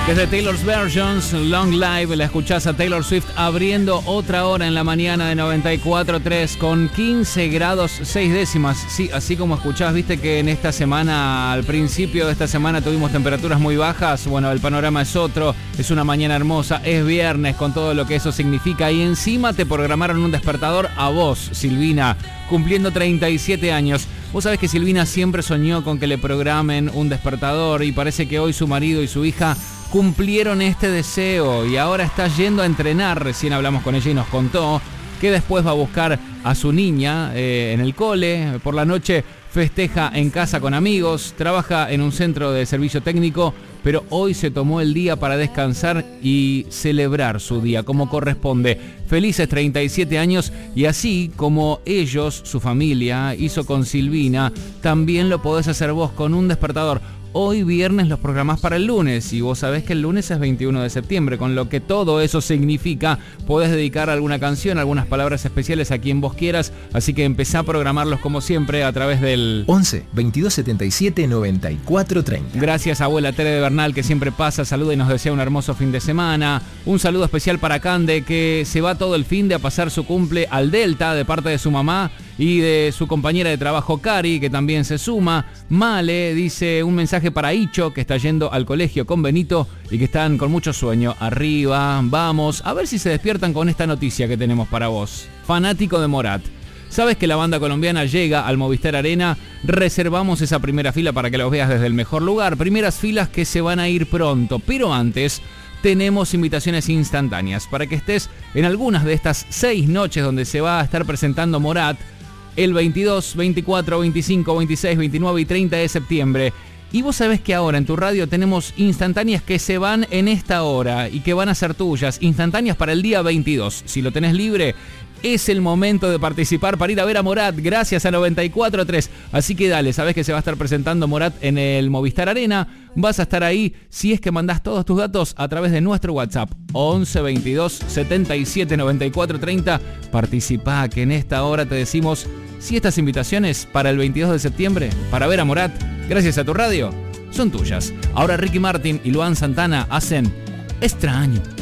Desde Taylor's Versions, Long Live, la escuchás a Taylor Swift abriendo otra hora en la mañana de 94.3 con 15 grados 6 décimas. Sí, así como escuchás, viste que en esta semana, al principio de esta semana tuvimos temperaturas muy bajas. Bueno, el panorama es otro, es una mañana hermosa, es viernes con todo lo que eso significa. Y encima te programaron un despertador a vos, Silvina, cumpliendo 37 años. Vos sabés que Silvina siempre soñó con que le programen un despertador y parece que hoy su marido y su hija cumplieron este deseo y ahora está yendo a entrenar. Recién hablamos con ella y nos contó que después va a buscar a su niña en el cole. Por la noche festeja en casa con amigos, trabaja en un centro de servicio técnico, pero hoy se tomó el día para descansar y celebrar su día como corresponde. Felices 37 años y así como ellos, su familia, hizo con Silvina, también lo podés hacer vos con un despertador. Hoy viernes los programás para el lunes y vos sabés que el lunes es 21 de septiembre, con lo que todo eso significa, podés dedicar alguna canción, algunas palabras especiales a quien vos quieras, así que empezá a programarlos como siempre a través del 11 22 77 94 30. Gracias abuela Tere de Bernal que siempre pasa, saluda y nos desea un hermoso fin de semana. Un saludo especial para Cande que se va todo el fin de a pasar su cumple al Delta de parte de su mamá y de su compañera de trabajo Cari, que también se suma. Male dice un mensaje para Icho, que está yendo al colegio con Benito y que están con mucho sueño. Arriba, vamos, a ver si se despiertan con esta noticia que tenemos para vos. Fanático de Morat. ¿Sabes que la banda colombiana llega al Movistar Arena? Reservamos esa primera fila para que los veas desde el mejor lugar. Primeras filas que se van a ir pronto, pero antes tenemos invitaciones instantáneas para que estés en algunas de estas 6 noches donde se va a estar presentando Morat el 22, 24, 25, 26, 29 y 30 de septiembre. Y vos sabés que ahora en tu radio tenemos instantáneas que se van en esta hora y que van a ser tuyas. Instantáneas para el día 22. Si lo tenés libre, es el momento de participar para ir a ver a Morat gracias a 94.3. Así que dale, sabés que se va a estar presentando Morat en el Movistar Arena. Vas a estar ahí si es que mandás todos tus datos a través de nuestro WhatsApp 11 22 77 94 30. Participá, que en esta hora te decimos si estas invitaciones para el 22 de septiembre para ver a Morat gracias a tu radio son tuyas. Ahora Ricky Martin y Luan Santana hacen Extraño.